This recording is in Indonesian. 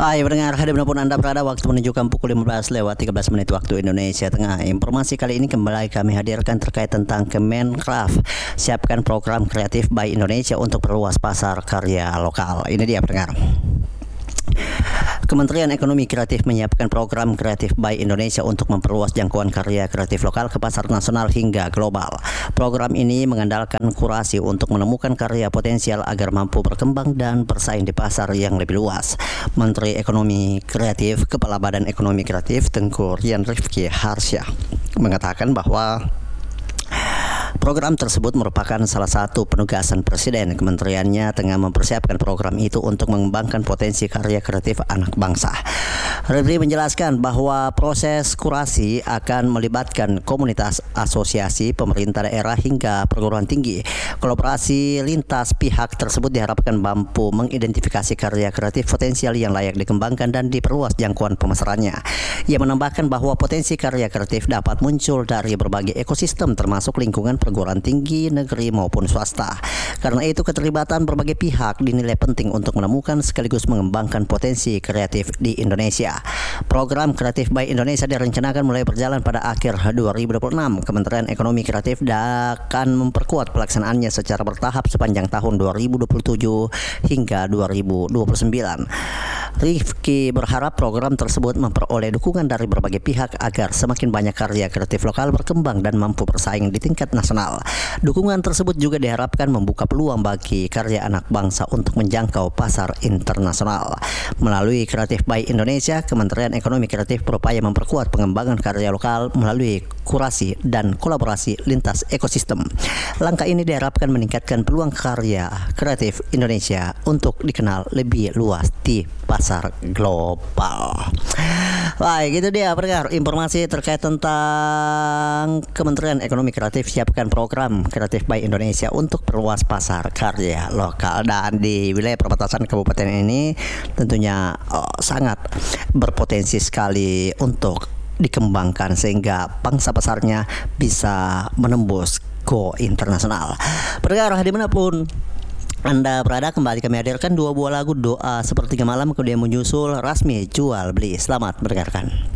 Hai pendengar, dimanapun Anda berada, waktu menunjukkan pukul 15:13 waktu Indonesia Tengah. Informasi kali ini kembali kami hadirkan terkait tentang Kemenkraf siapkan program kreatif by Indonesia untuk perluas pasar karya lokal. Ini dia pendengar. Kementerian Ekonomi Kreatif menyiapkan program Kreatif by Indonesia untuk memperluas jangkauan karya kreatif lokal ke pasar nasional hingga global. Program ini mengandalkan kurasi untuk menemukan karya potensial agar mampu berkembang dan bersaing di pasar yang lebih luas. Menteri Ekonomi Kreatif, Kepala Badan Ekonomi Kreatif Tengku Rian Rifki Harsyah mengatakan bahwa program tersebut merupakan salah satu penugasan Presiden. Kementeriannya tengah mempersiapkan program itu untuk mengembangkan potensi karya kreatif anak bangsa. Rifki menjelaskan bahwa proses kurasi akan melibatkan komunitas, asosiasi, pemerintah daerah hingga perguruan tinggi. Kolaborasi lintas pihak tersebut diharapkan mampu mengidentifikasi karya kreatif potensial yang layak dikembangkan dan diperluas jangkauan pemasarannya. Ia menambahkan bahwa potensi karya kreatif dapat muncul dari berbagai ekosistem termasuk lingkungan perguruan tinggi negeri maupun swasta. Karena itu keterlibatan berbagai pihak dinilai penting untuk menemukan sekaligus mengembangkan potensi kreatif di Indonesia. Program Kreatif by Indonesia direncanakan mulai berjalan pada akhir 2026. Kementerian Ekonomi Kreatif akan memperkuat pelaksanaannya secara bertahap sepanjang tahun 2027 hingga 2029. Rifki berharap program tersebut memperoleh dukungan dari berbagai pihak agar semakin banyak karya kreatif lokal berkembang dan mampu bersaing di tingkat nasional. Dukungan tersebut juga diharapkan membuka peluang bagi karya anak bangsa untuk menjangkau pasar internasional. Melalui Kreatif by Indonesia, Kementerian Ekonomi Kreatif berupaya memperkuat pengembangan karya lokal melalui kurasi dan kolaborasi lintas ekosistem. Langkah ini diharapkan meningkatkan peluang karya kreatif Indonesia untuk dikenal lebih luas di pasar global. Baik, itu dia pendengar informasi terkait tentang Kementerian Ekonomi Kreatif siapkan program Kreatif by Indonesia untuk perluas pasar karya lokal. Dan di wilayah perbatasan kabupaten ini tentunya sangat berpotensi sekali untuk dikembangkan sehingga pangsa pasarnya bisa menembus go internasional. Pendengar dimanapun Anda berada, kembali kami hadirkan dua buah lagu Doa Sepertiga Malam, kemudian menyusul Rasmi Jual Beli. Selamat mendengarkan.